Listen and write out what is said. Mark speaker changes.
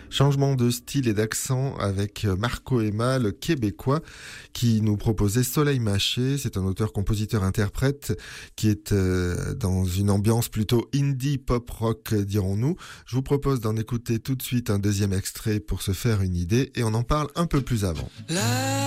Speaker 1: Changement de style et d'accent avec Marco Emma, le Québécois, qui nous proposait Soleil Mâché. C'est un auteur-compositeur-interprète qui est dans une ambiance plutôt indie pop rock, dirons-nous. Je vous propose d'en écouter tout de suite un deuxième extrait pour se faire une idée et on en parle un peu plus avant.